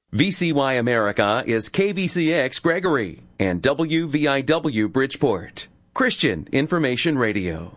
VCY America is KVCX Gregory and WVIW Bridgeport. Christian Information Radio.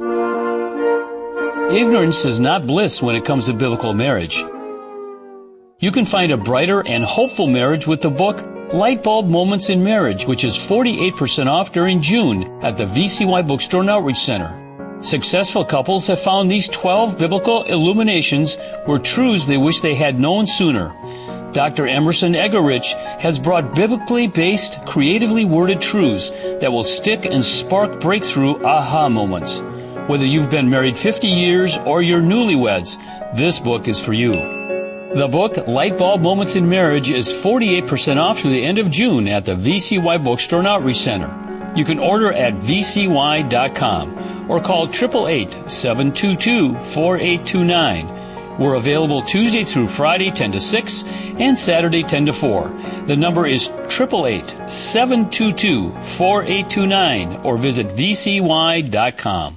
Ignorance is not bliss when it comes to biblical marriage. You can find a brighter and hopeful marriage with the book Lightbulb Moments in Marriage, which is 48% off during June at the VCY Bookstore and Outreach Center. Successful couples have found these 12 biblical illuminations were truths they wish they had known sooner. Dr. Emerson Egerich has brought biblically based, creatively worded truths that will stick and spark breakthrough aha moments. Whether you've been married 50 years or you're newlyweds, this book is for you. The book, Lightbulb Moments in Marriage, is 48% off through the end of June at the VCY Bookstore and Outreach Center. You can order at vcy.com or call 888-722-4829. We're available Tuesday through Friday 10 to 6 and Saturday 10 to 4. The number is 888-722-4829 or visit vcy.com.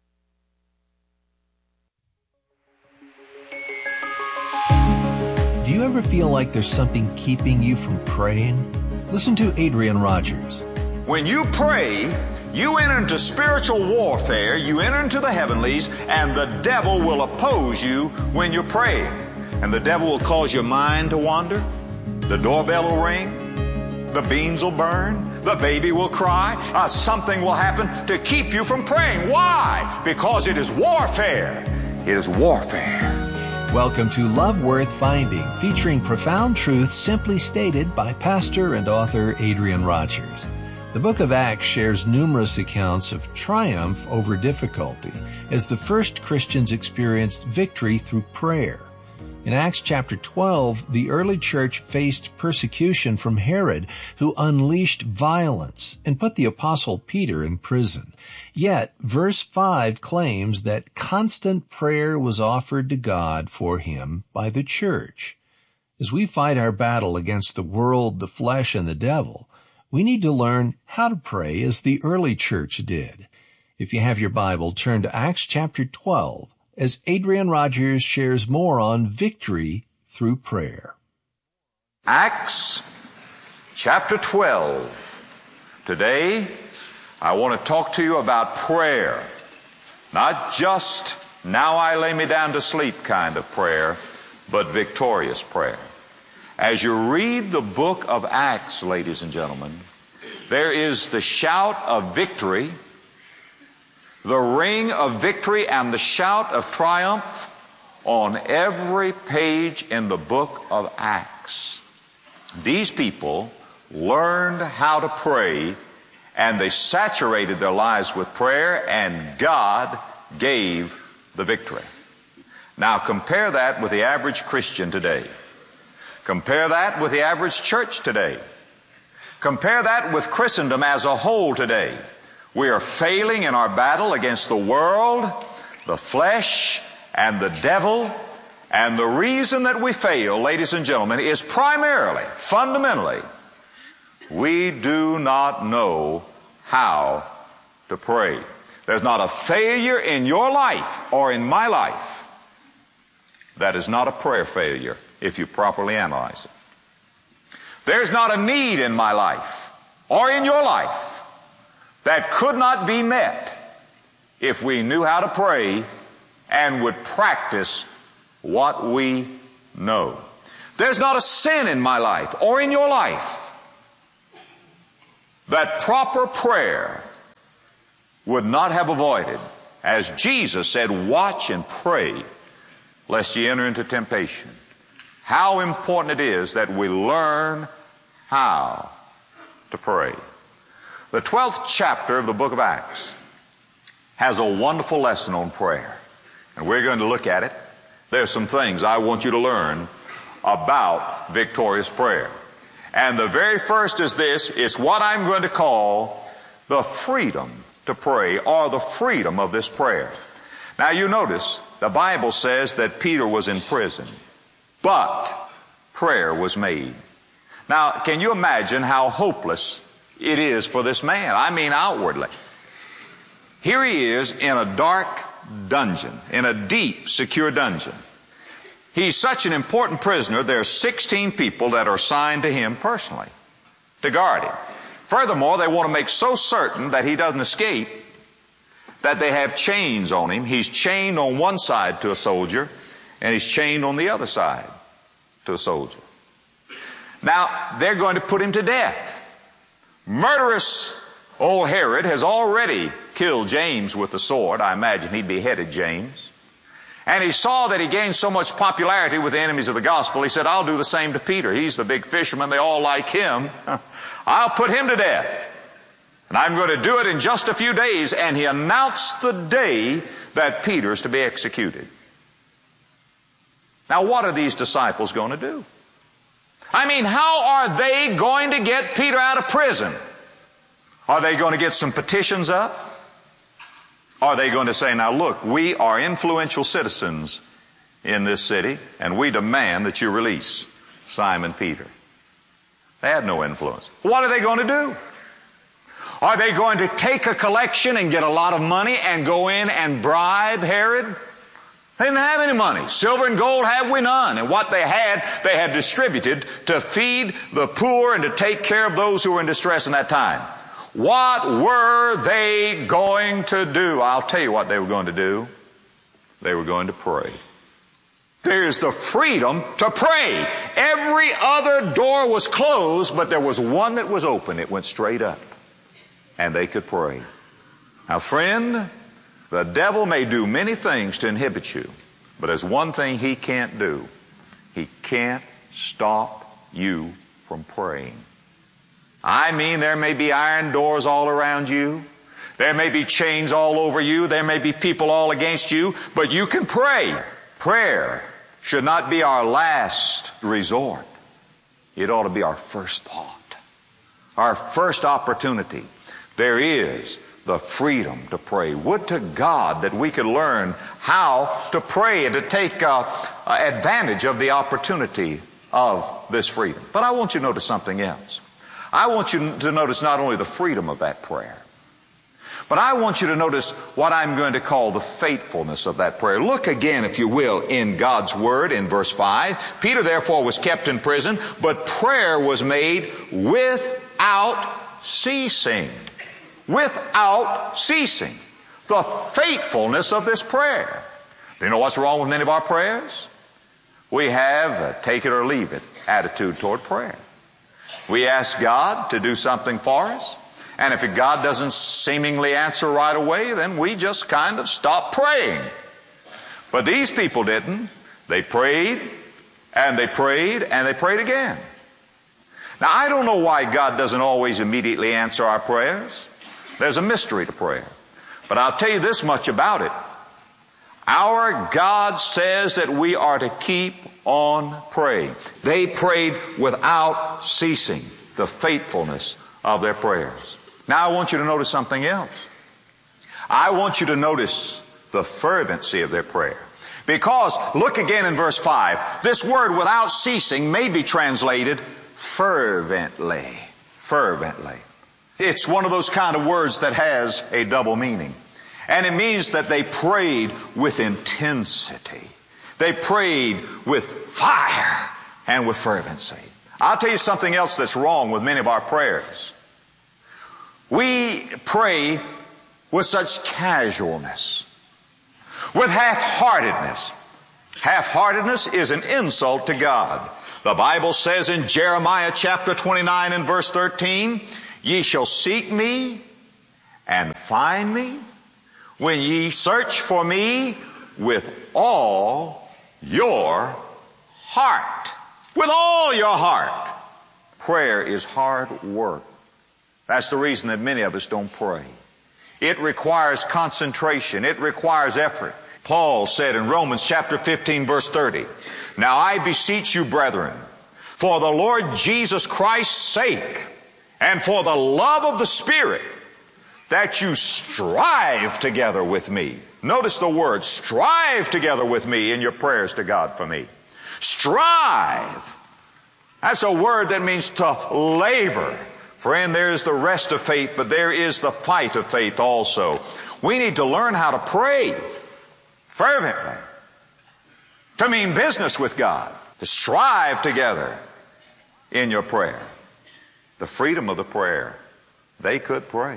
Do you ever feel like there's something keeping you from praying? Listen to Adrian Rogers. When you pray, you enter into spiritual warfare, you enter into the heavenlies, and the devil will oppose you when you're praying. And the devil will cause your mind to wander, the doorbell will ring, the beans will burn, the baby will cry, something will happen to keep you from praying. Why? Because it is warfare. It is warfare. Welcome to Love Worth Finding, featuring profound truths simply stated by pastor and author Adrian Rogers. The book of Acts shares numerous accounts of triumph over difficulty as the first Christians experienced victory through prayer. In Acts chapter 12, the early church faced persecution from Herod, who unleashed violence and put the apostle Peter in prison. Yet, verse 5 claims that constant prayer was offered to God for him by the church. As we fight our battle against the world, the flesh, and the devil, we need to learn how to pray as the early church did. If you have your Bible, turn to Acts chapter 12 as Adrian Rogers shares more on victory through prayer. Acts chapter 12. Today, I want to talk to you about prayer. Not just now I lay me down to sleep kind of prayer, but victorious prayer. As you read the book of Acts, ladies and gentlemen, there is the shout of victory, the ring of victory, and the shout of triumph on every page in the book of Acts. These people learned how to pray, and they saturated their lives with prayer, and God gave the victory. Now compare that with the average Christian today. Compare that with the average church today. Compare that with Christendom as a whole today. We are failing in our battle against the world, the flesh, and the devil. And the reason that we fail, ladies and gentlemen, is primarily, fundamentally, we do not know how to pray. There's not a failure in your life or in my life that is not a prayer failure if you properly analyze it. There's not a need in my life or in your life that could not be met if we knew how to pray and would practice what we know. There's not a sin in my life or in your life that proper prayer would not have avoided. As Jesus said, watch and pray lest ye enter into temptation. How important it is that we learn how to pray. The 12th chapter of the book of Acts has a wonderful lesson on prayer. And we're going to look at it. There's some things I want you to learn about victorious prayer. And the very first is this. It's what I'm going to call the freedom to pray, or the freedom of this prayer. Now you notice the Bible says that Peter was in prison, but prayer was made. Now, can you imagine how hopeless it is for this man? I mean, outwardly. Here he is in a dark dungeon, in a deep, secure dungeon. He's such an important prisoner, there are 16 people that are assigned to him personally to guard him. Furthermore, they want to make so certain that he doesn't escape that they have chains on him. He's chained on one side to a soldier, and he's chained on the other side to a soldier. Now, they're going to put him to death. Murderous old Herod has already killed James with the sword. I imagine he beheaded James. And he saw that he gained so much popularity with the enemies of the gospel, he said, I'll do the same to Peter. He's the big fisherman. They all like him. I'll put him to death. And I'm going to do it in just a few days. And he announced the day that Peter is to be executed. Now, what are these disciples going to do? I mean, how are they going to get Peter out of prison? Are they going to get some petitions up? Are they going to say, now look, we are influential citizens in this city, and we demand that you release Simon Peter? They have no influence. What are they going to do? Are they going to take a collection and get a lot of money and go in and bribe Herod? They didn't have any money. Silver and gold have we none. And what they had distributed to feed the poor and to take care of those who were in distress in that time. What were they going to do? I'll tell you what they were going to do. They were going to pray. There's the freedom to pray. Every other door was closed, but there was one that was open. It went straight up. And they could pray. Now, friend, the devil may do many things to inhibit you, but there's one thing he can't do. He can't stop you from praying. I mean, there may be iron doors all around you. There may be chains all over you. There may be people all against you, but you can pray. Prayer should not be our last resort. It ought to be our first thought, our first opportunity. There is the freedom to pray. Would to God that we could learn how to pray and to take advantage of the opportunity of this freedom. But I want you to notice something else. I want you to notice not only the freedom of that prayer, but I want you to notice what I'm going to call the faithfulness of that prayer. Look again, if you will, in God's Word in verse 5. Peter therefore was kept in prison, but prayer was made without ceasing. Without ceasing. The faithfulness of this prayer. Do you know what's wrong with many of our prayers? We have a take it or leave it attitude toward prayer. We ask God to do something for us, and if God doesn't seemingly answer right away, then we just kind of stop praying. But these people didn't. They prayed, and they prayed, and they prayed again. Now, I don't know why God doesn't always immediately answer our prayers. There's a mystery to prayer. But I'll tell you this much about it. Our God says that we are to keep on praying. They prayed without ceasing, the faithfulness of their prayers. Now I want you to notice something else. I want you to notice the fervency of their prayer. Because, look again in verse 5. This word without ceasing may be translated fervently. Fervently. It's one of those kind of words that has a double meaning. And it means that they prayed with intensity. They prayed with fire and with fervency. I'll tell you something else that's wrong with many of our prayers. We pray with such casualness, with half-heartedness. Half-heartedness is an insult to God. The Bible says in Jeremiah chapter 29 and verse 13, ye shall seek me and find me when ye search for me with all your heart. With all your heart. Prayer is hard work. That's the reason that many of us don't pray. It requires concentration. It requires effort. Paul said in Romans chapter 15 verse 30, now I beseech you, brethren, for the Lord Jesus Christ's sake, and for the love of the Spirit, that you strive together with me. Notice the word, strive together with me in your prayers to God for me. Strive. That's a word that means to labor. Friend, there's the rest of faith, but there is the fight of faith also. We need to learn how to pray fervently. to mean business with God, to strive together in your prayer. The freedom of the prayer. They could pray.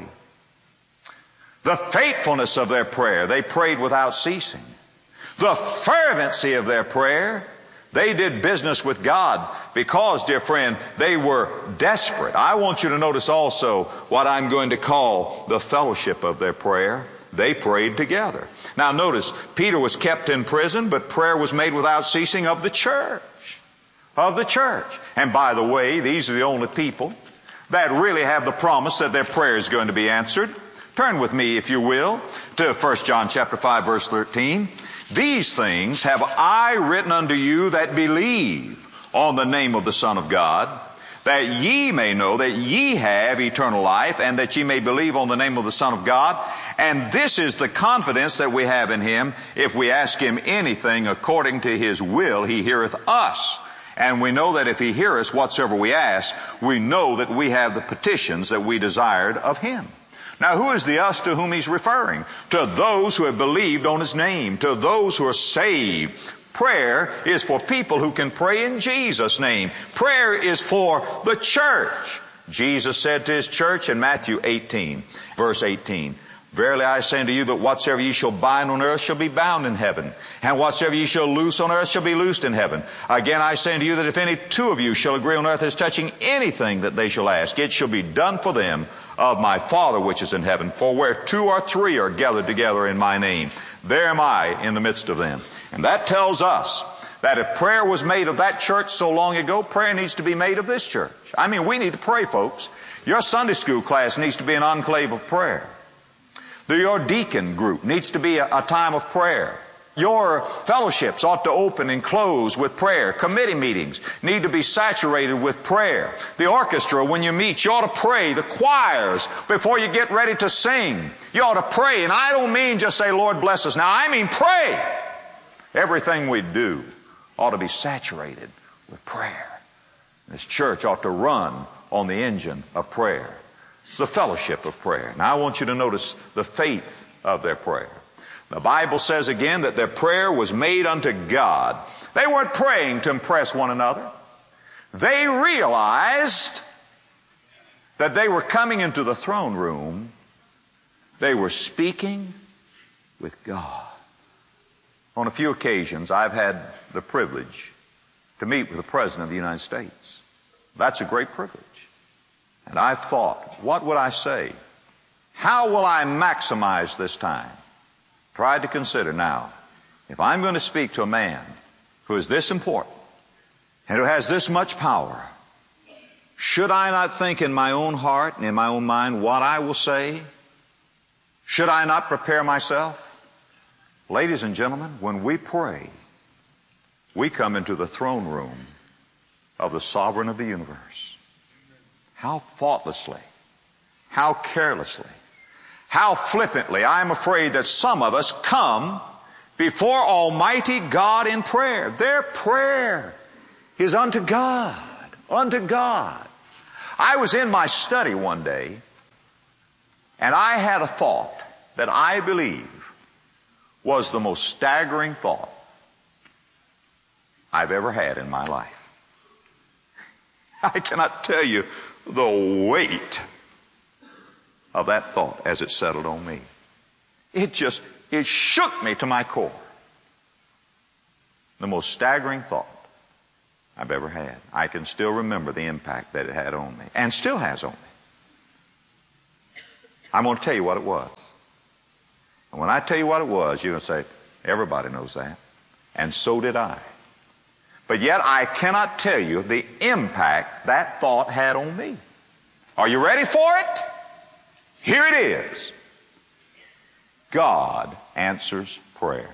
The faithfulness of their prayer. They prayed without ceasing. The fervency of their prayer. They did business with God because, dear friend, they were desperate. I want you to notice also what I'm going to call the fellowship of their prayer. They prayed together. Now notice, Peter was kept in prison, but prayer was made without ceasing of the church. Of the church. And by the way, these are the only people that really have the promise that their prayer is going to be answered. Turn with me, if you will, to 1 John chapter 5, verse 13. These things have I written unto you that believe on the name of the Son of God, that ye may know that ye have eternal life, and that ye may believe on the name of the Son of God. And this is the confidence that we have in Him. If we ask Him anything according to His will, He heareth us. And we know that if He hear us whatsoever we ask, we know that we have the petitions that we desired of Him. Now, who is the us to whom He's referring? To those who have believed on His name, to those who are saved. Prayer is for people who can pray in Jesus' name. Prayer is for the church. Jesus said to His church in Matthew 18, verse 18, Verily I say unto you that whatsoever ye shall bind on earth shall be bound in heaven, and whatsoever ye shall loose on earth shall be loosed in heaven. Again I say unto you that if any two of you shall agree on earth as touching anything that they shall ask, it shall be done for them of my Father which is in heaven. For where two or three are gathered together in my name, there am I in the midst of them. And that tells us that if prayer was made of that church so long ago, prayer needs to be made of this church. I mean, we need to pray, folks. Your Sunday school class needs to be an enclave of prayer. Your deacon group needs to be a time of prayer. Your fellowships ought to open and close with prayer. Committee meetings need to be saturated with prayer. The orchestra, when you meet, you ought to pray. The choirs, before you get ready to sing, you ought to pray. And I don't mean just say, Lord bless us. Now, I mean pray. Everything we do ought to be saturated with prayer. This church ought to run on the engine of prayer. It's the fellowship of prayer. Now I want you to notice the faith of their prayer. The Bible says again that their prayer was made unto God. They weren't praying to impress one another. They realized that they were coming into the throne room. They were speaking with God. On a few occasions, I've had the privilege to meet with the President of the United States. That's a great privilege. And I've thought, what would I say? How will I maximize this time? Tried to consider now, if I'm going to speak to a man who is this important and who has this much power, should I not think in my own heart and in my own mind what I will say? Should I not prepare myself? Ladies and gentlemen, when we pray, we come into the throne room of the Sovereign of the universe. How thoughtlessly, how carelessly, how flippantly, I'm afraid that some of us come before Almighty God in prayer. Their prayer is unto God, unto God. I was in my study one day, and I had a thought that I believe was the most staggering thought I've ever had in my life. I cannot tell you the weight of that thought as it settled on me. It shook me to my core. The most staggering thought I've ever had. I can still remember the impact that it had on me, and still has on me. I'm going to tell you what it was. And when I tell you what it was, you're going to say, everybody knows that. And so did I. But yet I cannot tell you the impact that thought had on me. Are you ready for it? Here it is. God answers prayer.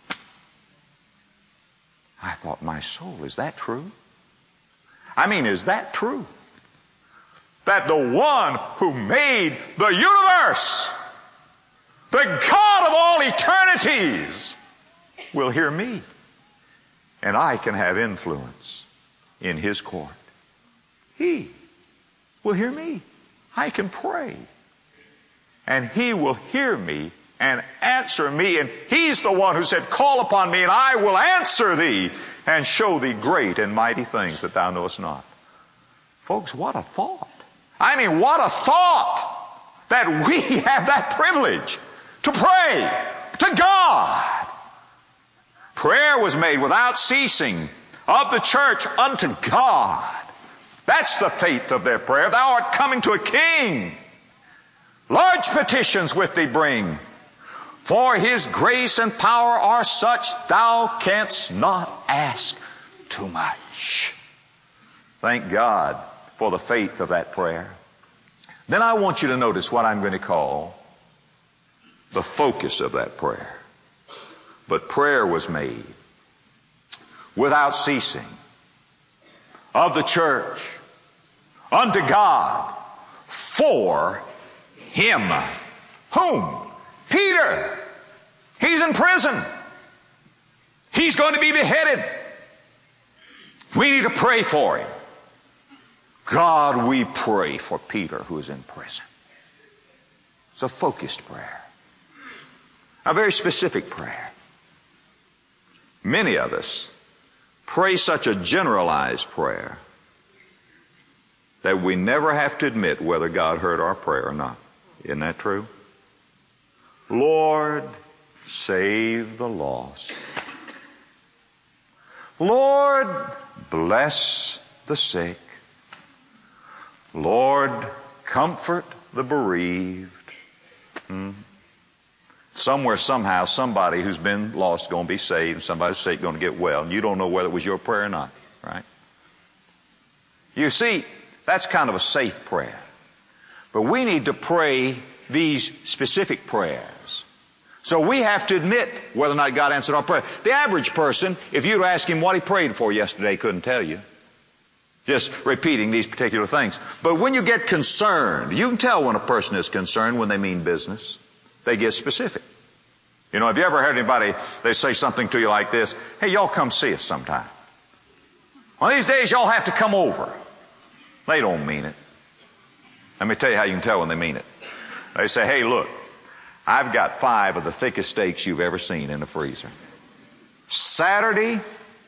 I thought, my soul, is that true? I mean, is that true? That the one who made the universe, the God of all eternities, will hear me. And I can have influence in His court. He will hear me. I can pray. And He will hear me and answer me. And He's the one who said, call upon me and I will answer thee and show thee great and mighty things that thou knowest not. Folks, what a thought. I mean, what a thought that we have that privilege to pray to God. Prayer was made without ceasing of the church unto God. That's the faith of their prayer. Thou art coming to a king. Large petitions with thee bring. For His grace and power are such thou canst not ask too much. Thank God for the faith of that prayer. Then I want you to notice what I'm going to call the focus of that prayer. But prayer was made without ceasing of the church unto God for Him. Whom? Peter. He's in prison. He's going to be beheaded. We need to pray for him. God, we pray for Peter who is in prison. It's a focused prayer. A very specific prayer. Many of us pray such a generalized prayer that we never have to admit whether God heard our prayer or not. Isn't that true? Lord, save the lost. Lord, bless the sick. Lord, comfort the bereaved. Somewhere, somehow, somebody who's been lost is going to be saved, somebody's sick going to get well, and you don't know whether it was your prayer or not, right? You see, that's kind of a safe prayer. But we need to pray these specific prayers. So we have to admit whether or not God answered our prayer. The average person, if you'd ask him what he prayed for yesterday, couldn't tell you. Just repeating these particular things. But when you get concerned, you can tell when a person is concerned when they mean business. They get specific. You know, have you ever heard anybody, they say something to you like this, hey, y'all come see us sometime. One of these days y'all have to come over. They don't mean it. Let me tell you how you can tell when they mean it. They say, hey, look, I've got 5 of the thickest steaks you've ever seen in the freezer. Saturday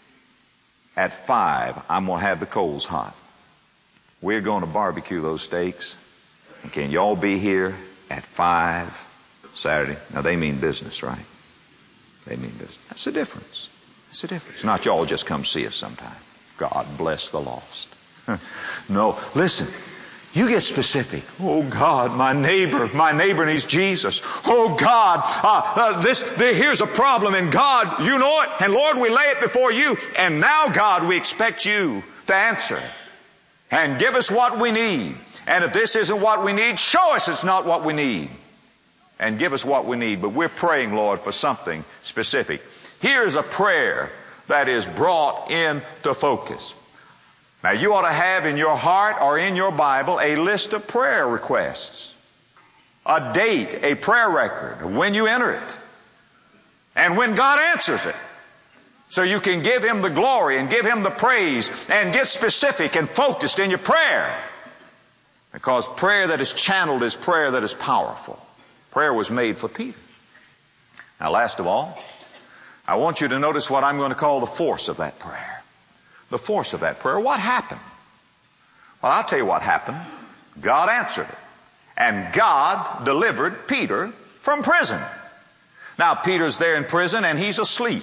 at 5, I'm going to have the coals hot. We're going to barbecue those steaks. And can y'all be here at 5 Saturday? Now, they mean business, right? They mean business. That's the difference. That's the difference. Not y'all just come see us sometime. God bless the lost. No, listen. You get specific. Oh God, my neighbor needs Jesus. Oh God, here's a problem, and God, you know it, and Lord, we lay it before you, and now God, we expect you to answer and give us what we need. And if this isn't what we need, show us it's not what we need, and give us what we need. But we're praying, Lord, for something specific. Here's a prayer that is brought into focus. Now, you ought to have in your heart or in your Bible a list of prayer requests, a date, a prayer record of when you enter it, and when God answers it. So you can give Him the glory and give Him the praise and get specific and focused in your prayer. Because prayer that is channeled is prayer that is powerful. Prayer was made for Peter. Now, last of all, I want you to notice what I'm going to call the force of that prayer. The force of that prayer. What happened? Well, I'll tell you what happened. God answered it. And God delivered Peter from prison. Now, Peter's there in prison and he's asleep.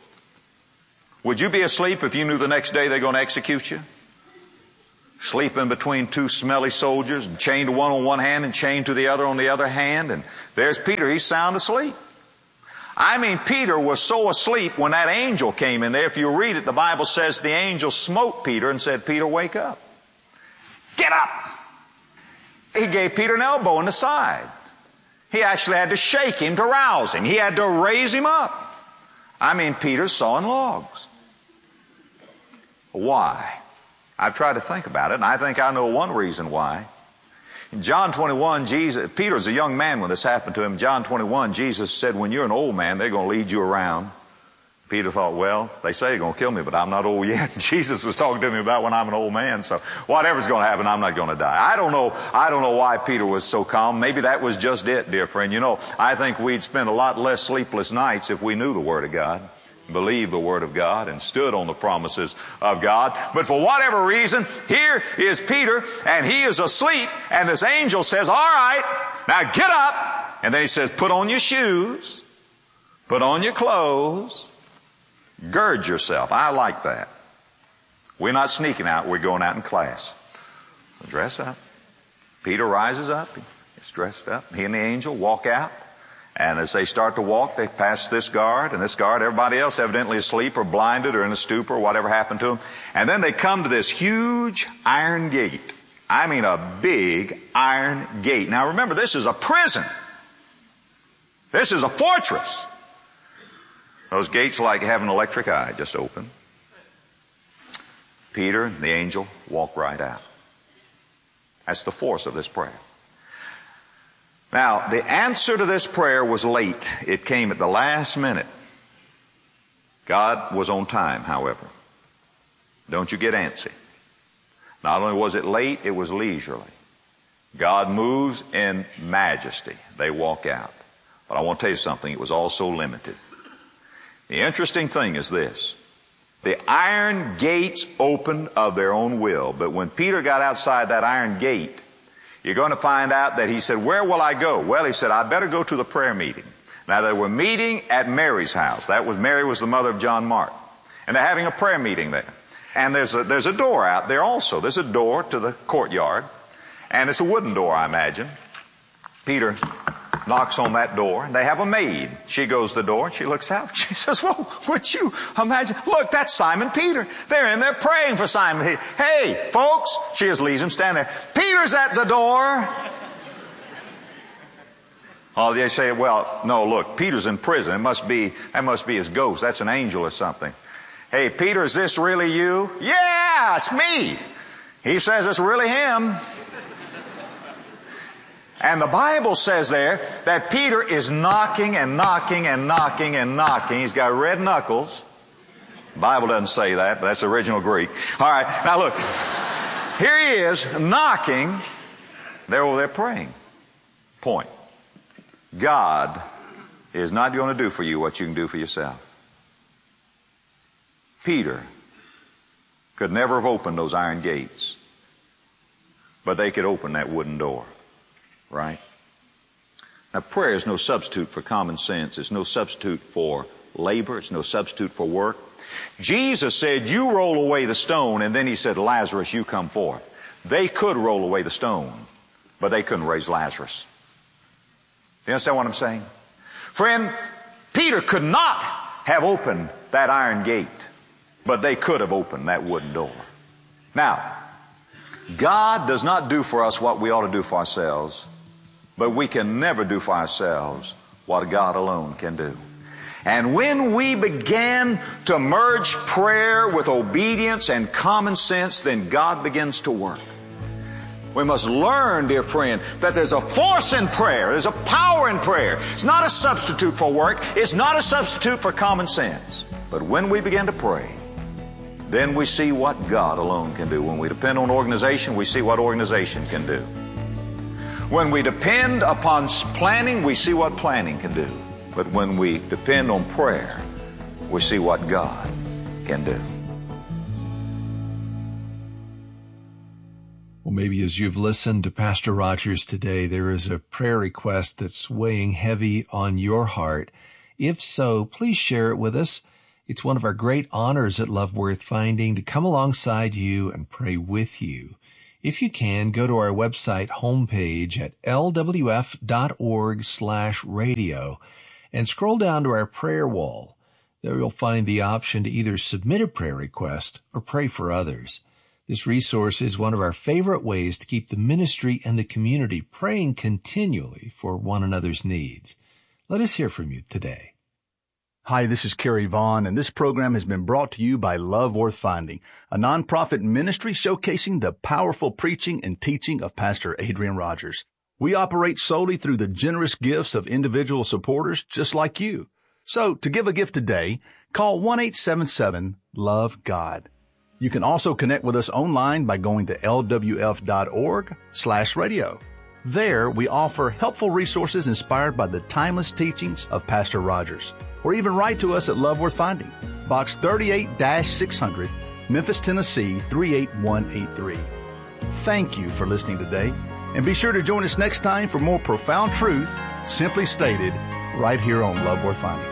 Would you be asleep if you knew the next day they're going to execute you? Sleeping between 2 smelly soldiers, and chained to one on one hand and chained to the other on the other hand. And there's Peter. He's sound asleep. I mean, Peter was so asleep when that angel came in there. If you read it, the Bible says the angel smote Peter and said, Peter, wake up. Get up. He gave Peter an elbow in the side. He actually had to shake him to rouse him. He had to raise him up. I mean, Peter's sawing logs. Why? I've tried to think about it, and I think I know one reason why. In John 21, Peter's a young man when this happened to him. John 21, Jesus said, when you're an old man, they're going to lead you around Peter thought, well, they say they're going to kill me, but I'm not old yet. Jesus was talking to me about when I'm an old man, so whatever's going to happen, I'm not going to die. I don't know why Peter was so calm. Maybe that was just it, dear friend. You know, I think we'd spend a lot less sleepless nights if we knew the Word of God, believed the Word of God, and stood on the promises of God. But for whatever reason, here is Peter, and he is asleep, and this angel says, all right, now get up. And then he says, put on your shoes, put on your clothes, gird yourself. I like that. We're not sneaking out. We're going out in class. Dress up. Peter rises up. He's dressed up. He and the angel walk out. And as they start to walk, they pass this guard and this guard. Everybody else evidently asleep or blinded or in a stupor or whatever happened to them. And then they come to this huge iron gate. I mean a big iron gate. Now remember, this is a prison. This is a fortress. Those gates like have an electric eye, just open. Peter and the angel walk right out. That's the force of this prayer. Now, the answer to this prayer was late. It came at the last minute. God was on time, however. Don't you get antsy. Not only was it late, it was leisurely. God moves in majesty. They walk out. But I want to tell you something. It was also limited. The interesting thing is this. The iron gates opened of their own will. But when Peter got outside that iron gate, you're going to find out that he said, where will I go? Well, he said, I better go to the prayer meeting. Now, they were meeting at Mary's house. Mary was the mother of John Mark. And they're having a prayer meeting there. And there's a door out there also. There's a door to the courtyard. And it's a wooden door, I imagine. Peter knocks on that door, and they have a maid. She goes to the door, and she looks out. She says, well, would you imagine? Look, that's Simon Peter. They're in there praying for Simon Peter. Hey, folks, she just leaves him standing there. Peter's at the door. Oh, they say, well, no, look, Peter's in prison. That must be his ghost. That's an angel or something. Hey, Peter, is this really you? Yeah, it's me. He says it's really him. And the Bible says there that Peter is knocking and knocking and knocking and knocking. He's got red knuckles. The Bible doesn't say that, but that's the original Greek. All right, now look. Here he is knocking. They're over there praying. Point. God is not going to do for you what you can do for yourself. Peter could never have opened those iron gates, but they could open that wooden door. Right? Now, prayer is no substitute for common sense. It's no substitute for labor. It's no substitute for work. Jesus said, you roll away the stone, and then he said, Lazarus, you come forth. They could roll away the stone, but they couldn't raise Lazarus. Do you understand what I'm saying? Friend, Peter could not have opened that iron gate, but they could have opened that wooden door. Now, God does not do for us what we ought to do for ourselves, but we can never do for ourselves what God alone can do. And when we begin to merge prayer with obedience and common sense, then God begins to work. We must learn, dear friend, that there's a force in prayer. There's a power in prayer. It's not a substitute for work. It's not a substitute for common sense. But when we begin to pray, then we see what God alone can do. When we depend on organization, we see what organization can do. When we depend upon planning, we see what planning can do. But when we depend on prayer, we see what God can do. Well, maybe as you've listened to Pastor Rogers today, there is a prayer request that's weighing heavy on your heart. If so, please share it with us. It's one of our great honors at Love Worth Finding to come alongside you and pray with you. If you can, go to our website homepage at lwf.org/radio and scroll down to our prayer wall. There you'll find the option to either submit a prayer request or pray for others. This resource is one of our favorite ways to keep the ministry and the community praying continually for one another's needs. Let us hear from you today. Hi, this is Kerry Vaughn, and this program has been brought to you by Love Worth Finding, a nonprofit ministry showcasing the powerful preaching and teaching of Pastor Adrian Rogers. We operate solely through the generous gifts of individual supporters just like you. So, to give a gift today, Call 1-877-LOVE-GOD. You can also connect with us online by going to lwf.org/radio. There, we offer helpful resources inspired by the timeless teachings of Pastor Rogers. Or even write to us at Love Worth Finding, Box 38-600, Memphis, Tennessee 38183. Thank you for listening today, and be sure to join us next time for more profound truth, simply stated, right here on Love Worth Finding.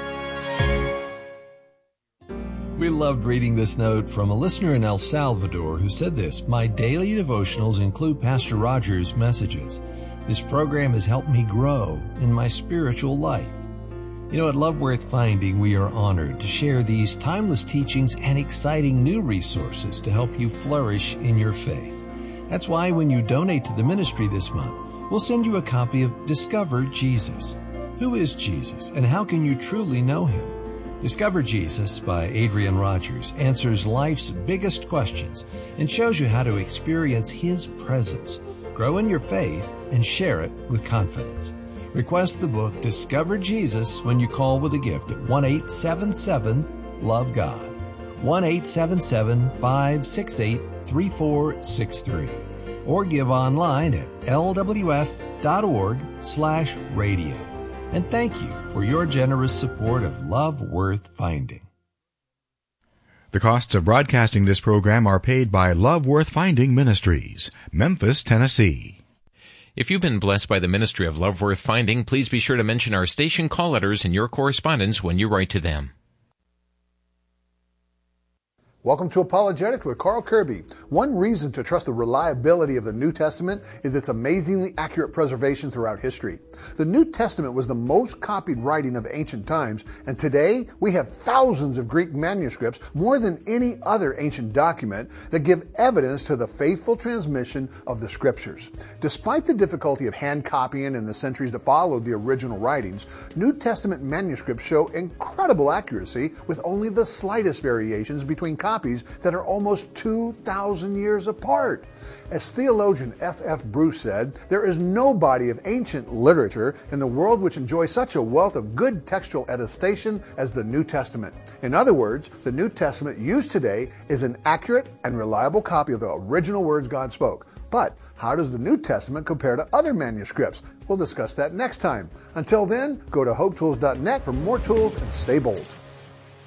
We loved reading this note from a listener in El Salvador who said this: "My daily devotionals include Pastor Rogers' messages. This program has helped me grow in my spiritual life." You know, at Love Worth Finding, we are honored to share these timeless teachings and exciting new resources to help you flourish in your faith. That's why when you donate to the ministry this month, we'll send you a copy of Discover Jesus. Who is Jesus, and how can you truly know him? Discover Jesus by Adrian Rogers answers life's biggest questions and shows you how to experience his presence, grow in your faith, and share it with confidence. Request the book Discover Jesus when you call with a gift at 1-877-LOVE-GOD, 1-877-568-3463, or give online at lwf.org/radio. And thank you for your generous support of Love Worth Finding. The costs of broadcasting this program are paid by Love Worth Finding Ministries, Memphis, Tennessee. If you've been blessed by the ministry of Love Worth Finding, please be sure to mention our station call letters in your correspondence when you write to them. Welcome to Apologetics with Carl Kirby. One reason to trust the reliability of the New Testament is its amazingly accurate preservation throughout history. The New Testament was the most copied writing of ancient times, and today we have thousands of Greek manuscripts, more than any other ancient document, that give evidence to the faithful transmission of the Scriptures. Despite the difficulty of hand copying in the centuries that followed the original writings, New Testament manuscripts show incredible accuracy with only the slightest variations between copies that are almost 2,000 years apart. As theologian F.F. Bruce said, there is no body of ancient literature in the world which enjoys such a wealth of good textual attestation as the New Testament. In other words, the New Testament used today is an accurate and reliable copy of the original words God spoke. But how does the New Testament compare to other manuscripts? We'll discuss that next time. Until then, go to hopetools.net for more tools and stay bold.